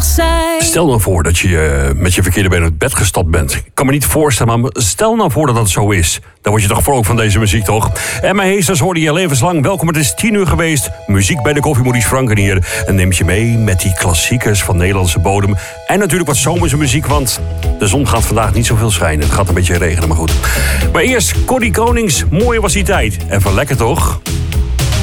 zijn. Stel nou voor dat je met je verkeerde been uit bed gestapt bent. Ik kan me niet voorstellen, maar stel nou voor dat dat zo is. Dan word je toch vrolijk van deze muziek, toch? En mijn heesters hoorde je levenslang. Welkom, het is 10 uur geweest. Muziek bij de koffie, Maurice Franken hier. En neemt je mee met die klassiekers van Nederlandse bodem. En natuurlijk wat zomerse muziek, want de zon gaat vandaag niet zoveel schijnen. Het gaat een beetje regenen, maar goed. Maar eerst Corrie Konings, Mooi was die tijd. Even lekker, toch?